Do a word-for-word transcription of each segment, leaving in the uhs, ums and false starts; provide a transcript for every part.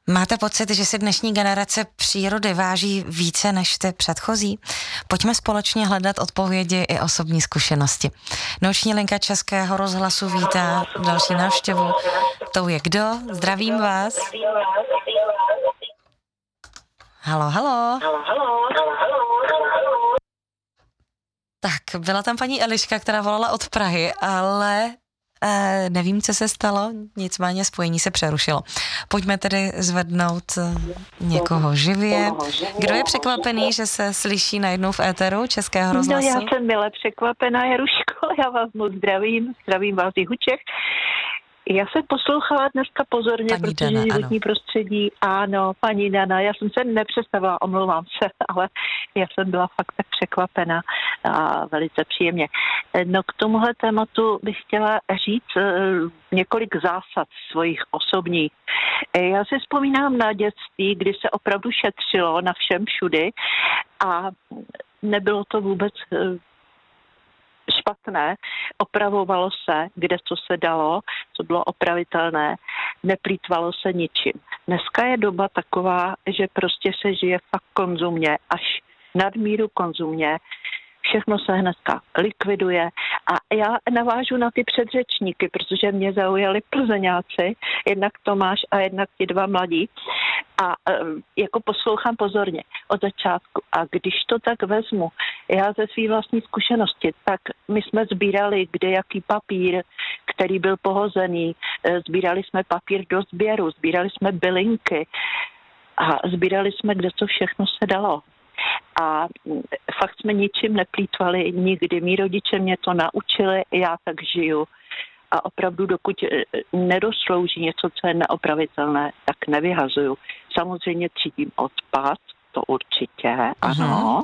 Máte pocit, že si dnešní generace přírody váží více než ty předchozí? Pojďme společně hledat odpovědi i osobní zkušenosti. Noční linka Českého rozhlasu vítá další návštěvu. Tou je kdo? Zdravím vás. Halo, halo. Tak, byla tam paní Eliška, která volala od Prahy, ale eh, nevím, co se stalo, nicméně spojení se přerušilo. Pojďme tedy zvednout někoho živě. Kdo je překvapený, že se slyší najednou v éteru Českého rozhlasu? No, já jsem byla překvapená, Jaruško, já vás moc zdravím, zdravím vás i Hučech. Já jsem poslouchala dneska pozorně, paní protože Dana, životní ano. prostředí, ano, paní Dana, já jsem se nepředstavila, omlouvám se, ale já jsem byla fakt tak překvapena a velice příjemně. No k tomuhle tématu bych chtěla říct uh, několik zásad svojich osobních. Já si vzpomínám na dětství, kdy se opravdu šetřilo na všem všudy a nebylo to vůbec uh, špatné, opravovalo se, kde co se dalo, co bylo opravitelné, neplýtvalo se ničím. Dneska je doba taková, že prostě se žije fakt konzumně, až nadmíru konzumně, všechno se hnedka likviduje a já navážu na ty předřečníky, protože mě zaujali Plzeňáci, jednak Tomáš a jednak ti dva mladí a um, jako poslouchám pozorně od začátku a když to tak vezmu, já ze své vlastní zkušenosti, tak my jsme sbírali kde jaký papír, který byl pohozený, sbírali jsme papír do sběru, sbírali jsme bylinky a sbírali jsme kde co všechno se dalo. A fakt jsme ničím neplýtvali nikdy. Mí rodiče mě to naučili, já tak žiju. A opravdu dokud nedoslouží něco, co je neopravitelné, tak nevyhazuju. Samozřejmě třídím odpad, to určitě, ano.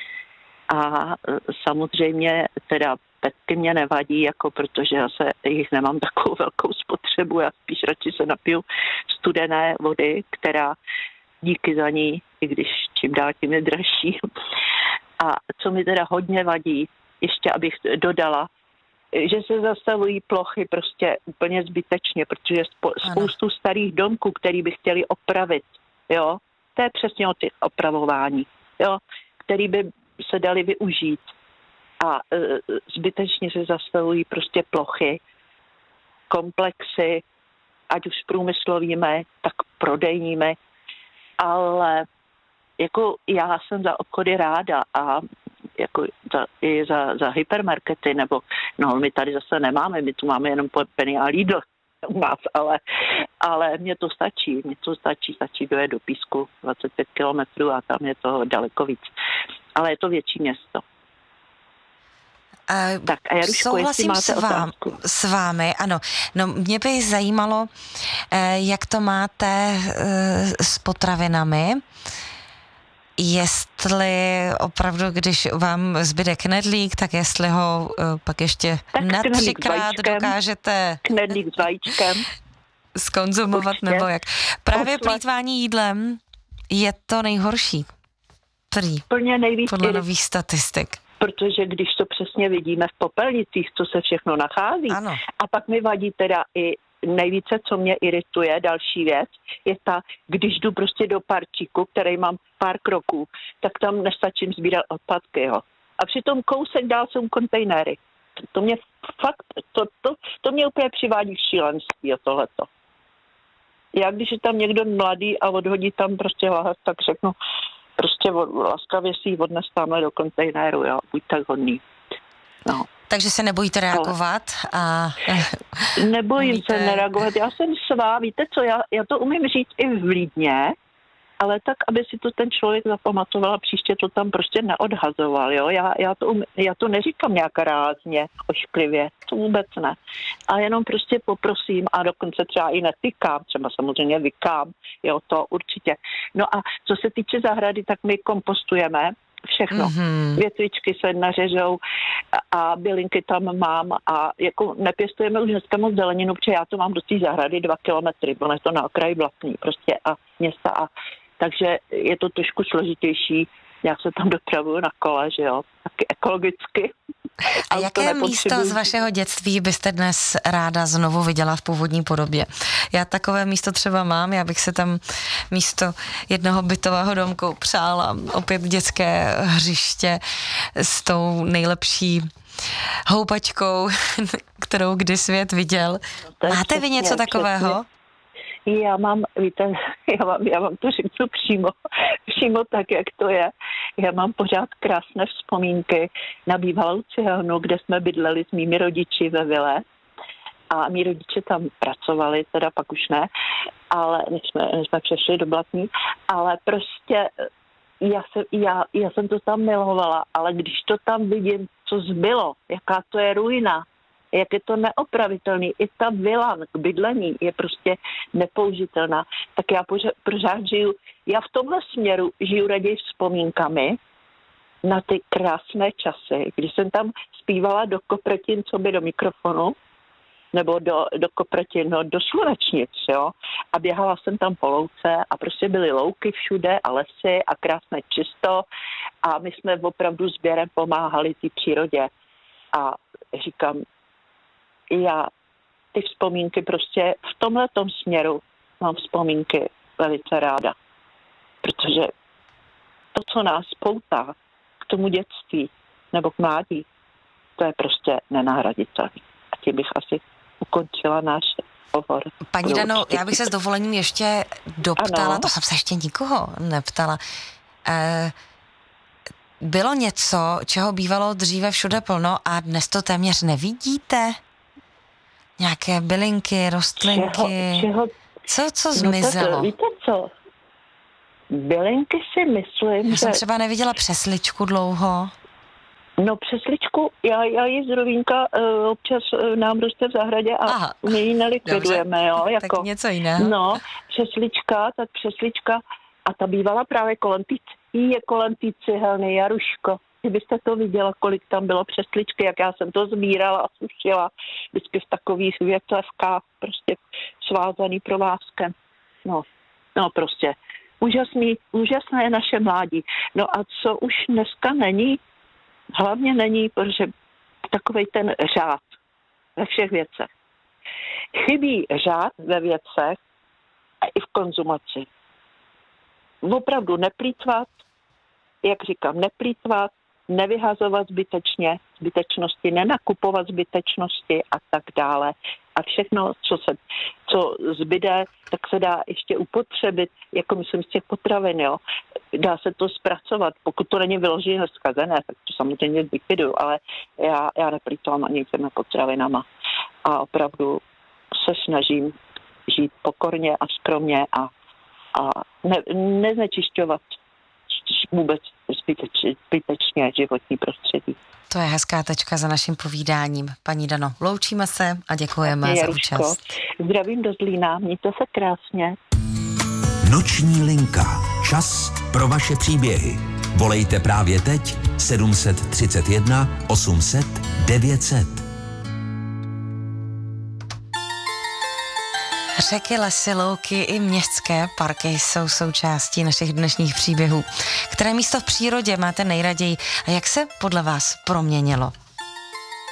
A samozřejmě teda petky mě nevadí, jako protože já se jich nemám takovou velkou spotřebu, já spíš radši se napiju studené vody, která díky za ní, i když čím dál tím je dražší. A co mi teda hodně vadí, ještě abych dodala, že se zastavují plochy prostě úplně zbytečně, protože spoustu ano. starých domků, který by chtěli opravit, jo, to je přesně o těch opravování, jo, který by se dali využít. A e, zbytečně se zastavují prostě plochy, komplexy, ať už průmyslovými, tak prodejními, ale jako já jsem za obchody ráda a jako za, i za, za hypermarkety, nebo no my tady zase nemáme, my tu máme jenom Penny a Lidl u nás, ale, ale mně to stačí, mně to stačí, stačí dojet do Písku dvacet pět kilometrů a tam je to daleko víc. Ale je to větší město. Uh, tak a Jaruško, souhlasím s, vám, s vámi, ano. No mě by zajímalo, jak to máte s potravinami, jestli opravdu, když vám zbyde knedlík, tak jestli ho pak ještě tak na třikrát dokážete knedlík s vajíčkem skonzumovat, určitě. Nebo jak. Právě plýtvání jídlem je to nejhorší. Prý, podle nových statistik. Protože když to přesně vidíme v popelnicích, co se všechno nachází, ano. A pak mi vadí teda i nejvíce, co mě irituje, další věc, je ta, když jdu prostě do parčíku, který mám pár kroků, tak tam nestačím sbírat odpadky, jo. A přitom kousek dál jsou kontejnery. To, to mě fakt, to, to, to mě úplně přivádí v šílenství, tohleto. Já když je tam někdo mladý a odhodí tam prostě lahev, tak řeknu, prostě laskavě si ji odnes tamhle do kontejneru, jo, buď tak hodný. No. Takže se nebojíte reagovat? A... Nebojím Víte... se nereagovat, já jsem svá, víte co, já, já to umím říct i vlídně, ale tak, aby si to ten člověk zapamatoval a příště to tam prostě neodhazoval, jo, já, já, to, um, já to neříkám nějak rázně, ošklivě, to vůbec ne, a jenom prostě poprosím a dokonce třeba i netykám, třeba samozřejmě vykám, jo, to určitě. No a co se týče zahrady, tak my kompostujeme všechno. Mm-hmm. Větvičky se nařežou a bylinky tam mám a jako nepěstujeme už dneska moc zeleninu, protože já to mám do té zahrady dva kilometry, ono je to na okraji vlastní prostě a města a takže je to trošku složitější. Já se tam dopravuju na kole, že jo, taky ekologicky. A jaké místo z vašeho dětství byste dnes ráda znovu viděla v původní podobě? Já takové místo třeba mám, já bych se tam místo jednoho bytového domku přála opět dětské hřiště s tou nejlepší houpačkou, kterou kdy svět viděl. No, máte přesně, vy něco takového? Přesně. Já mám, víte, já vám, já vám to řeknu přímo, přímo tak, jak to je. Já mám pořád krásné vzpomínky na bývalou cihelnu, kde jsme bydleli s mými rodiči ve vile. A mý rodiče tam pracovali, teda pak už ne, ale než jsme, než jsme přešli do Blatní. Ale prostě já jsem, já, já jsem to tam milovala, ale když to tam vidím, co zbylo, jaká to je ruina, jak je to neopravitelný. I ta vila k bydlení je prostě nepoužitelná. Tak já pořád, pořád žiju, já v tomhle směru žiju raději vzpomínkami na ty krásné časy, kdy jsem tam zpívala do kopretin, co by do mikrofonu, nebo do, do kopretin, no, do slunečnic, jo. A běhala jsem tam po louce a prostě byly louky všude a lesy a krásné čisto a my jsme opravdu sběrem pomáhali té přírodě. A říkám, já ty vzpomínky prostě v tomhletom směru mám vzpomínky velice ráda. Protože to, co nás poutá k tomu dětství nebo k mládí, to je prostě nenahraditelné. A tím bych asi ukončila náš hovor. Paní Dano, já bych se s dovolením ještě doptala, ano. To jsem se ještě nikoho neptala. E, bylo něco, čeho bývalo dříve všude plno a dnes to téměř nevidíte? Nějaké bylinky, rostlinky? Čeho, čeho? Co, co No zmizelo? tak, víte co? Bylinky si myslím, Já že... jsem třeba neviděla přesličku dlouho. No přesličku, já, já ji z Rovínka uh, občas uh, nám roste v zahradě a Aha. my ji nelikvidujeme, dobře. Jo. Jako, tak něco jiného. No, přeslička, tak přeslička a ta bývala právě kolem té, je kolem té cihelny, Jaruško. Kdybyste to viděla, kolik tam bylo přesličky, jak já jsem to sbírala a sušila vždycky v takových větvách, prostě svázaný provázkem. No, no prostě úžasný, úžasné je naše mládí. No a co už dneska není, hlavně není, protože takovej ten řád ve všech věcech. Chybí řád ve věcech a i v konzumaci. Opravdu neplýtvat, jak říkám, neplýtvat, nevyhazovat zbytečně, zbytečnosti, nenakupovat zbytečnosti a tak dále. A všechno, co se, co zbyde, tak se dá ještě upotřebit, jako myslím z těch potravin, jo. Dá se to zpracovat, pokud to není vyloženě zkazené, tak to samozřejmě zlikviduju, ale já, já neplýtvám ani těmi potravinama. A opravdu se snažím žít pokorně a skromně a, a ne, neznečišťovat vůbec zbytečně, zbytečně životní prostředí. To je hezká tečka za naším povídáním. Paní Dano, loučíme se a děkujeme za účast. Zdravím do Zlína, mějte se krásně. Noční linka. Čas pro vaše příběhy. Volejte právě teď sedm set třicet jedna osm set devět set. Řeky, lesy, louky i městské parky jsou součástí našich dnešních příběhů. Které místo v přírodě máte nejraději a jak se podle vás proměnilo?